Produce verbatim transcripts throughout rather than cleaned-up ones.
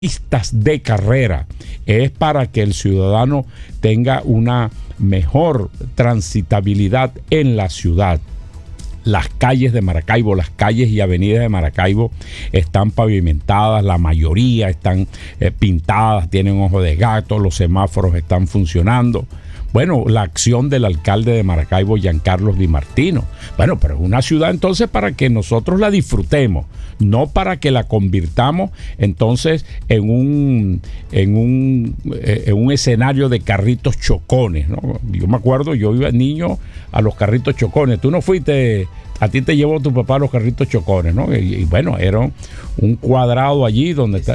pistas de carrera, es para que el ciudadano tenga una mejor transitabilidad en la ciudad. Las calles de Maracaibo, las calles y avenidas de Maracaibo están pavimentadas, la mayoría están eh, pintadas, tienen ojo de gato, los semáforos están funcionando. Bueno, la acción del alcalde de Maracaibo, Giancarlos Di Martino. Bueno, pero es una ciudad entonces para que nosotros la disfrutemos, no para que la convirtamos entonces en un, en un, eh, en un escenario de carritos chocones, ¿no? Yo me acuerdo, yo iba niño a los carritos chocones. Tú no fuiste, a ti te llevó tu papá a los carritos chocones, ¿no? Y, y bueno, era un cuadrado allí donde está...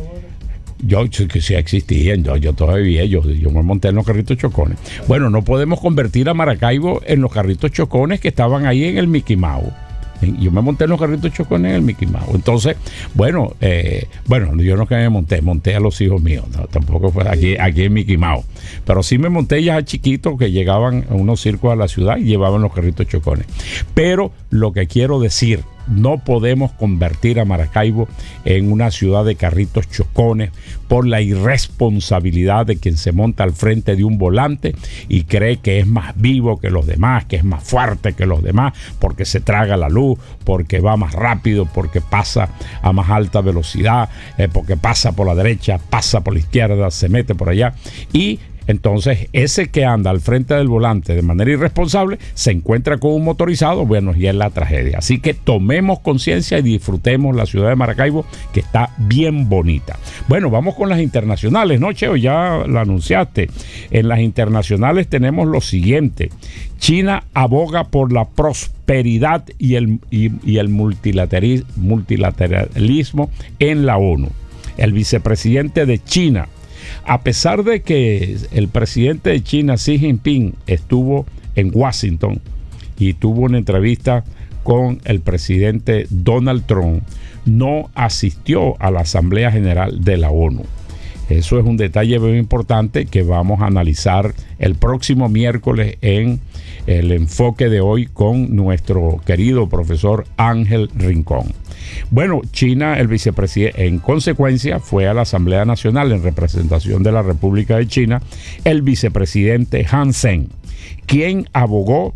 Yo, que sí existían, yo, yo todavía, yo, yo me monté en los carritos chocones. Bueno, no podemos convertir a Maracaibo en los carritos chocones que estaban ahí en el Mickey Mouse. Yo me monté en los carritos chocones en el Mickey Mouse. Entonces, bueno, eh, bueno, yo no que me monté, monté a los hijos míos, no, tampoco fue aquí, aquí en Mickey Mouse. Pero sí me monté ya a chiquitos que llegaban a unos circos a la ciudad y llevaban los carritos chocones. Pero lo que quiero decir, no podemos convertir a Maracaibo en una ciudad de carritos chocones por la irresponsabilidad de quien se monta al frente de un volante y cree que es más vivo que los demás, que es más fuerte que los demás, porque se traga la luz, porque va más rápido, porque pasa a más alta velocidad, eh, porque pasa por la derecha, pasa por la izquierda, se mete por allá. Y entonces ese que anda al frente del volante de manera irresponsable se encuentra con un motorizado, bueno, y es la tragedia. Así que tomemos conciencia y disfrutemos la ciudad de Maracaibo, que está bien bonita. Bueno, vamos con las internacionales, ¿no, Cheo? Ya la anunciaste. En las internacionales tenemos lo siguiente: China aboga por la prosperidad y el, y, y el multilateralismo, multilateralismo en la ONU. El vicepresidente de China, a pesar de que el presidente de China, Xi Jinping, estuvo en Washington y tuvo una entrevista con el presidente Donald Trump, no asistió a la Asamblea General de la ONU. Eso es un detalle muy importante que vamos a analizar el próximo miércoles en el enfoque de hoy con nuestro querido profesor Ángel Rincón. Bueno, China, el vicepresidente, en consecuencia, fue a la Asamblea Nacional en representación de la República de China, el vicepresidente Han Zheng, quien abogó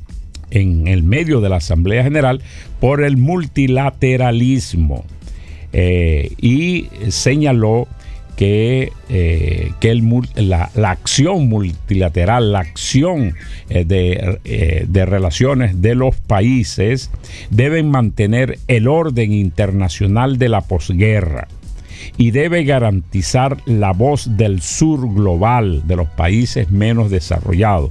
en el medio de la Asamblea General por el multilateralismo eh, y señaló que, eh, que el, la, la acción multilateral, la acción eh, de, eh, de relaciones de los países deben mantener el orden internacional de la posguerra y debe garantizar la voz del sur global, de los países menos desarrollados.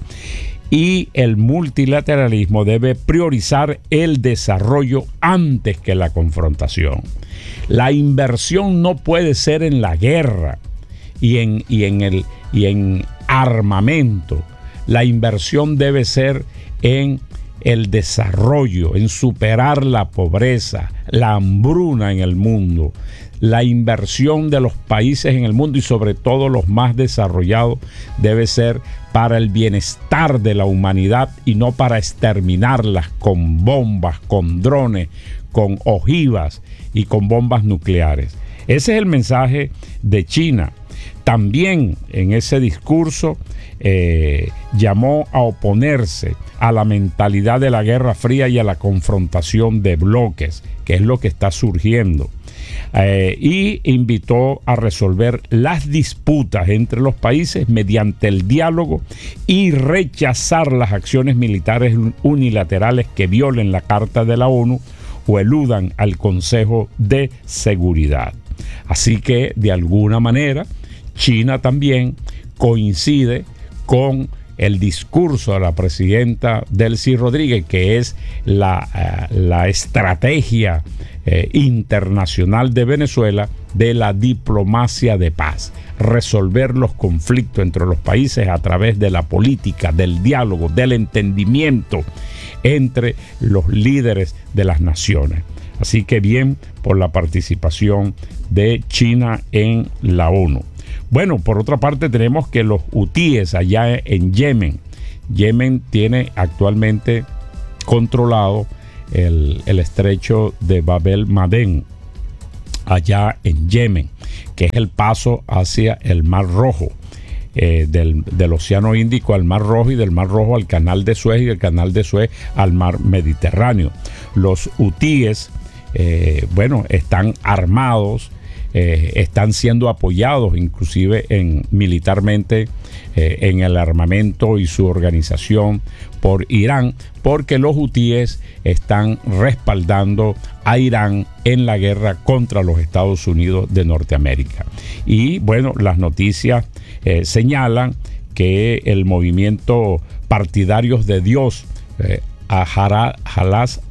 Y el multilateralismo debe priorizar el desarrollo antes que la confrontación. La inversión no puede ser en la guerra y en, y en, el, y en armamento. La inversión debe ser en el desarrollo, en superar la pobreza, la hambruna en el mundo. La inversión de los países en el mundo y sobre todo los más desarrollados debe ser para el bienestar de la humanidad y no para exterminarlas con bombas, con drones, con ojivas y con bombas nucleares. Ese es el mensaje de China. También en ese discurso eh, llamó a oponerse a la mentalidad de la Guerra Fría y a la confrontación de bloques, que es lo que está surgiendo. Eh, y invitó a resolver las disputas entre los países mediante el diálogo y rechazar las acciones militares unilaterales que violen la Carta de la ONU o eludan al Consejo de Seguridad. Así que, de alguna manera, China también coincide con el discurso de la presidenta Delcy Rodríguez, que es la, uh, la estrategia eh, internacional de Venezuela de la diplomacia de paz. Resolver los conflictos entre los países a través de la política, del diálogo, del entendimiento entre los líderes de las naciones. Así que bien por la participación de China en la ONU. Bueno, por otra parte tenemos que los hutíes allá en Yemen. Yemen tiene actualmente controlado el, el estrecho de Bab el Mandeb. allá en Yemen, que es el paso hacia el Mar Rojo. Eh, del, del Océano Índico al Mar Rojo y del Mar Rojo al Canal de Suez y del Canal de Suez al Mar Mediterráneo. Los hutíes, eh, bueno, están armados, eh, están siendo apoyados inclusive en, militarmente eh, en el armamento y su organización por Irán, porque los hutíes están respaldando a Irán en la guerra contra los Estados Unidos de Norteamérica. Y bueno, las noticias eh, señalan que el movimiento Partidarios de Dios, eh, Halas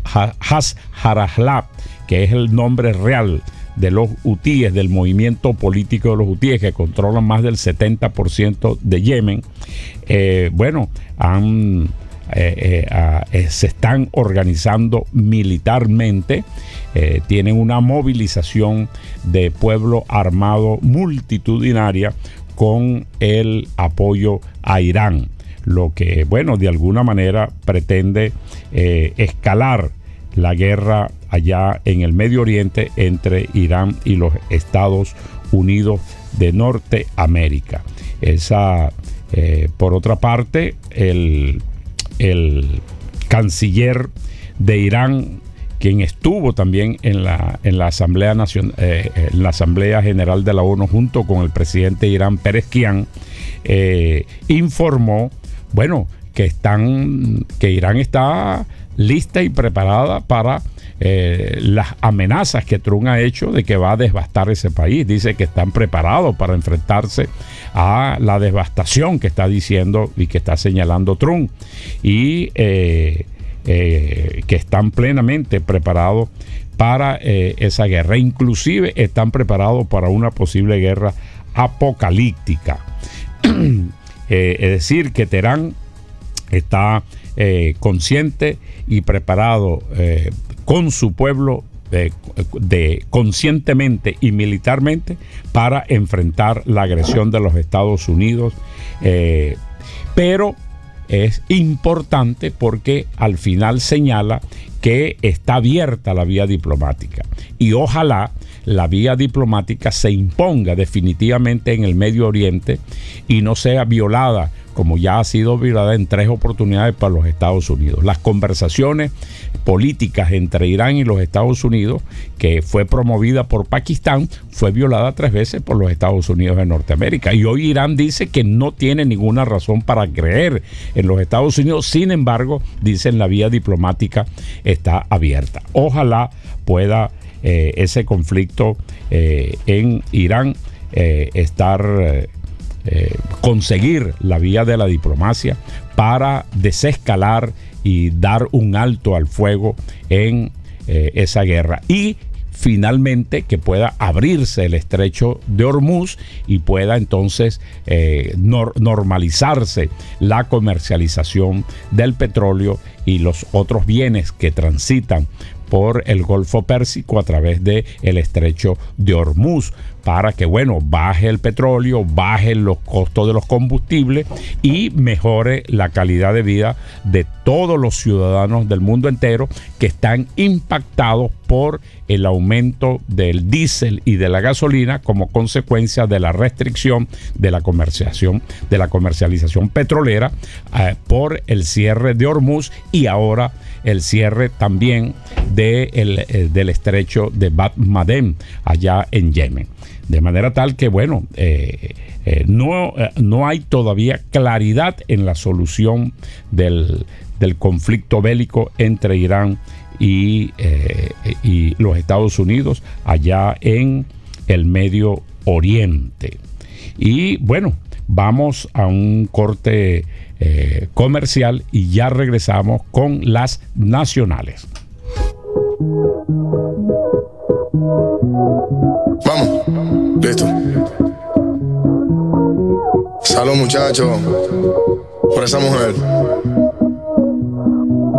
Hasharahla, que es el nombre real de los hutíes, del movimiento político de los hutíes que controlan más del setenta por ciento de Yemen, eh, bueno, han, eh, eh, eh, se están organizando militarmente, eh, tienen una movilización de pueblo armado multitudinaria con el apoyo a Irán, lo que, bueno, de alguna manera pretende eh, escalar la guerra allá en el Medio Oriente entre Irán y los Estados Unidos de Norteamérica. Esa, eh, por otra parte, el, el canciller de Irán, quien estuvo también en la, en la Asamblea Nacional, eh, en la Asamblea General de la ONU junto con el presidente de Irán, Pezeshkian, eh, informó, bueno, que están, que Irán está lista y preparada para eh, las amenazas que Trump ha hecho de que va a devastar ese país. Dice que están preparados para enfrentarse a la devastación que está diciendo y que está señalando Trump, y eh, eh, que están plenamente preparados para eh, esa guerra. Inclusive están preparados para una posible guerra apocalíptica. eh, es decir, que Teherán está eh, consciente y preparado eh, con su pueblo eh, de, conscientemente y militarmente para enfrentar la agresión de los Estados Unidos, eh, pero es importante porque al final señala que está abierta la vía diplomática, y ojalá la vía diplomática se imponga definitivamente en el Medio Oriente y no sea violada como ya ha sido violada en tres oportunidades para los Estados Unidos. Las conversaciones políticas entre Irán y los Estados Unidos, que fue promovida por Pakistán, fue violada tres veces por los Estados Unidos de Norteamérica. Y hoy Irán dice que no tiene ninguna razón para creer en los Estados Unidos. Sin embargo, dicen la vía diplomática está abierta. Ojalá pueda eh, ese conflicto eh, en Irán eh, estar... Eh, Eh, conseguir la vía de la diplomacia para desescalar y dar un alto al fuego en eh, esa guerra, y finalmente que pueda abrirse el estrecho de Hormuz y pueda entonces eh, nor- normalizarse la comercialización del petróleo y los otros bienes que transitan por el Golfo Pérsico a través de el estrecho de Hormuz, para que, bueno, baje el petróleo, bajen los costos de los combustibles y mejore la calidad de vida de todos los ciudadanos del mundo entero que están impactados por el aumento del diésel y de la gasolina como consecuencia de la restricción de la comercialización, de la comercialización petrolera eh, por el cierre de Hormuz, y ahora el cierre también de el, eh, del estrecho de Bab Madem allá en Yemen. De manera tal que, bueno, eh, eh, no, eh, no hay todavía claridad en la solución del, del conflicto bélico entre Irán y, eh, y los Estados Unidos allá en el Medio Oriente. Y bueno, vamos a un corte eh, comercial y ya regresamos con las nacionales. Vamos, listo. Salud, muchachos, por esa mujer.